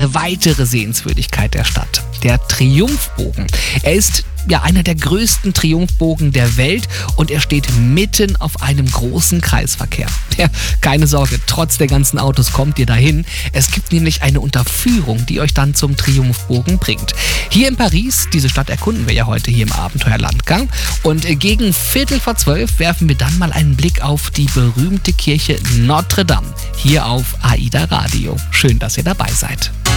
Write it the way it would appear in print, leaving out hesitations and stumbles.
eine weitere Sehenswürdigkeit der Stadt, der Triumphbogen. Er ist einer der größten Triumphbogen der Welt und er steht mitten auf einem großen Kreisverkehr. Ja, keine Sorge, trotz der ganzen Autos kommt ihr dahin. Es gibt nämlich eine Unterführung, die euch dann zum Triumphbogen bringt. Hier in Paris, diese Stadt erkunden wir ja heute hier im Abenteuerlandgang. Und gegen 11:45 werfen wir dann mal einen Blick auf die berühmte Kirche Notre Dame hier auf AIDA Radio. Schön, dass ihr dabei seid.